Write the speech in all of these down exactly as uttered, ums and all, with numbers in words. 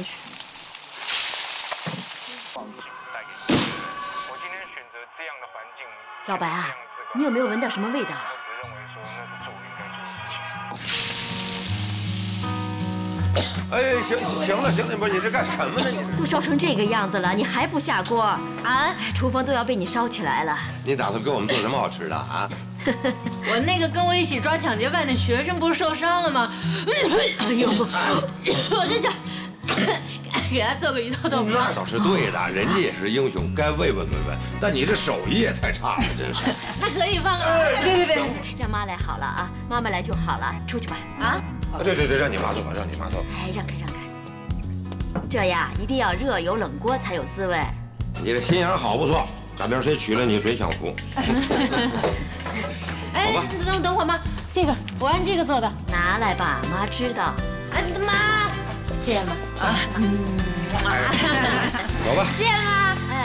过去。 我今天选择这样的环境。 老白啊，你有没有闻到什么味道？ 我只认为说那是做我应该做的事情。 哎，行行了行了，不是你这干什么呢？你都烧成这个样子了，你还不下锅啊？哎，厨房都要被你烧起来了。 你打算给我们做什么好吃的啊？ 我那个跟我一起抓抢劫犯的学生不是受伤了吗？ 哎呦， 我就想给他做个鱼头豆腐。 那倒是对的，人家也是英雄，该慰问慰问。但你这手艺也太差了，真是。 那可以放啊！ 别别别，让妈来好了啊，妈妈来就好了，出去吧啊！ 啊，对对对，让你妈做吧，让你妈做。 哎，让开让开，这呀一定要热油冷锅才有滋味。 你这心眼好不错，赶明儿谁娶了你准享福。 哎，等等会儿妈，这个我按这个做的， 拿来吧，妈知道。 哎，妈，谢谢妈啊，嗯， 走吧， 谢谢妈。 哎，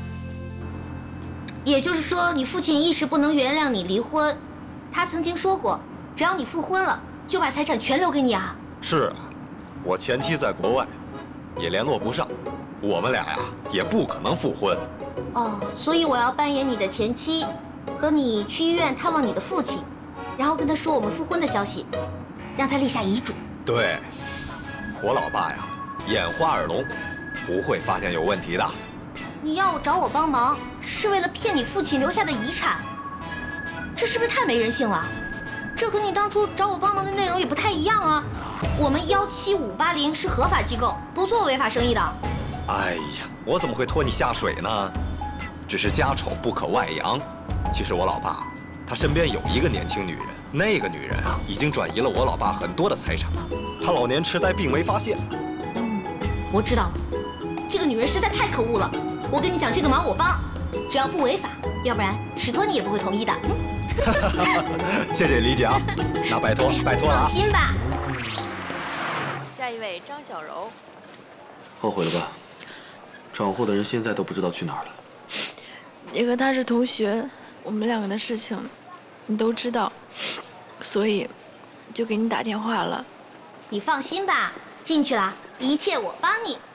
也就是说，你父亲一直不能原谅你离婚，他曾经说过，只要你复婚了，就把财产全留给你啊。 是啊，我前妻在国外，也联络不上，我们俩呀也不可能复婚。 哦，所以我要扮演你的前妻，和你去医院探望你的父亲，然后跟他说我们复婚的消息，让他立下遗嘱。 对，我老爸呀，眼花耳聋，不会发现有问题的。 你要找我帮忙，是为了骗你父亲留下的遗产，这是不是太没人性了？这和你当初找我帮忙的内容也不太一样啊。我们幺七五八零是合法机构，不做违法生意的。 哎呀，我怎么会拖你下水呢？只是家丑不可外扬。其实我老爸他身边有一个年轻女人，那个女人啊已经转移了我老爸很多的财产。他老年痴呆并没发现。 嗯，我知道了，这个女人实在太可恶了。我跟你讲，这个忙我帮，只要不违法，要不然史托尼也不会同意的。嗯， 谢谢理解啊，那拜托拜托了啊。 放心吧。 下一位张小柔。 后悔了吧？闯祸的人现在都不知道去哪儿了。 你和他是同学，我们两个的事情你都知道，所以就给你打电话了。 你放心吧，进去了，一切我帮你。